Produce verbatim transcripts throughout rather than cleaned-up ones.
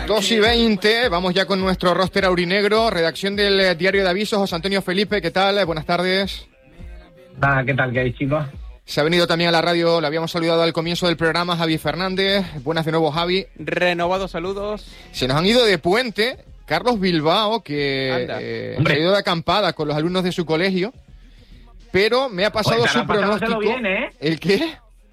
dos y veinte, vamos ya con nuestro roster aurinegro, redacción del eh, Diario de Avisos, José Antonio Felipe, ¿qué tal? Buenas tardes. Ah, ¿qué tal? ¿Qué hay, chicos? Se ha venido también a la radio, le habíamos saludado al comienzo del programa, Javi Fernández. Buenas de nuevo, Javi. Renovados saludos. Se nos han ido de puente Carlos Bilbao, que eh, se ha ido de acampada con los alumnos de su colegio, pero me ha pasado pues su pronóstico. Bien, ¿eh? ¿El qué?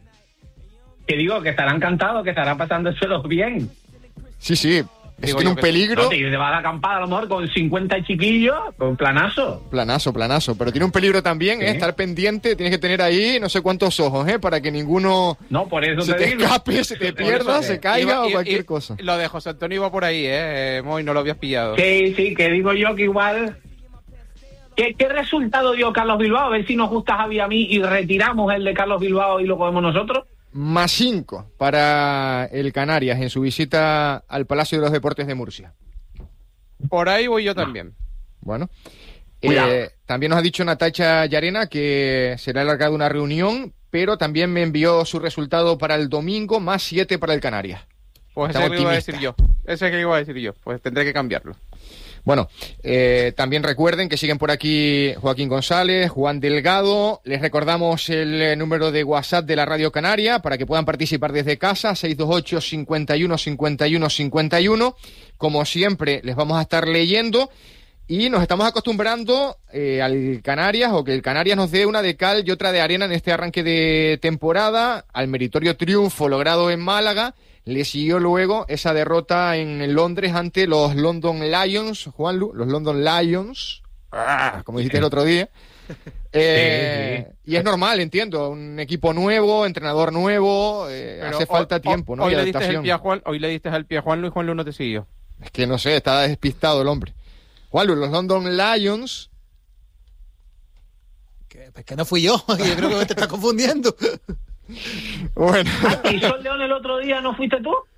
Que digo, que estarán cantados, que estarán pasándoselo bien. Sí, sí. Eso tiene un peligro. No, te va a la acampada a lo mejor con cincuenta chiquillos, con planazo. Planazo, planazo. Pero tiene un peligro también, ¿eh? Sí. Estar pendiente, tienes que tener ahí no sé cuántos ojos, ¿eh? Para que ninguno no, por eso se te, te digo. escape, se te pierda, se caiga iba, o y, cualquier y, cosa. Lo de José Antonio iba por ahí, ¿eh? Moy, no lo habías pillado. Sí, sí, que digo yo que igual... ¿Qué, ¿Qué resultado dio Carlos Bilbao? A ver si nos gusta Javi a mí y retiramos el de Carlos Bilbao y lo cogemos nosotros. Más cinco para el Canarias en su visita al Palacio de los Deportes de Murcia. Por ahí voy yo también. Bueno, eh, también nos ha dicho Natacha Llarena que será alargada una reunión, pero también me envió su resultado para el domingo, más siete para el Canarias. Pues Está ese que iba a optimista. decir yo. Ese que iba a decir yo. Pues tendré que cambiarlo. Bueno, eh, también recuerden que siguen por aquí Joaquín González, Juan Delgado. Les recordamos el eh, número de WhatsApp de la Radio Canaria para que puedan participar desde casa, seis dos ocho, cincuenta y uno, cincuenta y uno, cincuenta y uno. Como siempre, les vamos a estar leyendo y nos estamos acostumbrando eh, al Canarias, o que el Canarias nos dé una de cal y otra de arena en este arranque de temporada, al meritorio triunfo logrado en Málaga. Le siguió luego esa derrota en Londres ante los London Lions, Juanlu, los London Lions, ah, como dijiste el otro día. Eh, sí, sí. Y es normal, entiendo, un equipo nuevo, entrenador nuevo, eh, hace hoy, falta tiempo, ¿no? Hoy, y le adaptación. diste el pie a Juan, hoy le diste el pie a Juanlu y Juanlu no te siguió. Es que no sé, está despistado el hombre. Juanlu, los London Lions... Que, pues que no fui yo, yo creo que te estás confundiendo. Bueno. ¿Y Sol León el otro día no fuiste tú?